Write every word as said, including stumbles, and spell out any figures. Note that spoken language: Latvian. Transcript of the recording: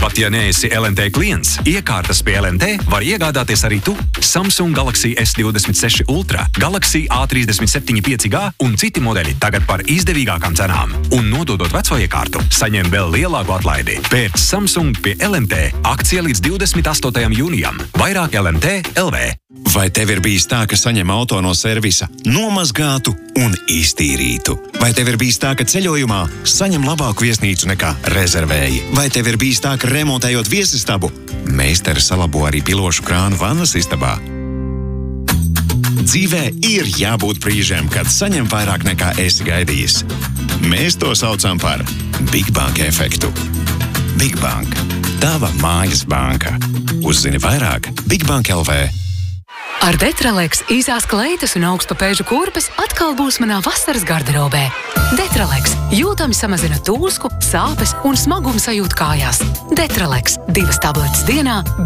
Pat ja neesi L N T klients, iekārtas pie L N T var iegādāties arī tu. Samsung Galaxy S divdesmit seši Ultra, Galaxy A trīsdesmit septiņi pieci G un citi modeļi tagad par izdevīgākām cenām. Un nododot veco iekārtu, saņem vēl lielāku atlaidi. Pēc Samsung pie L N T. Akcija līdz divdesmit astotajam jūnijam. Vairāk L N T L V. Vai tev ir bijis tā, ka saņem auto no servisa, nomazgātu un iztīrītu? Vai tev ir bijis tā, ka ceļojumā saņem labāku viesnīcu nekā rezervēji? Vai tev ir bijis tā, ka remontējot viesistabu, meistari salabo arī pilošu krānu vannas istabā? Dzīvē ir jābūt brīžiem, kad saņem vairāk nekā esi gaidījis. Mēs to saucam par Big Bank efektu. Big Bank. Tava mājas banka. Uzzini vairāk Big Bank L V. Ar Detraleks īsās kleitas un augstpapēžu kurpes atkal būs manā vasaras garderobē. Detraleks jūtami samazina tūsku, sāpes un smagumu sajūtu kājās. Detraleks divas tabletes dienā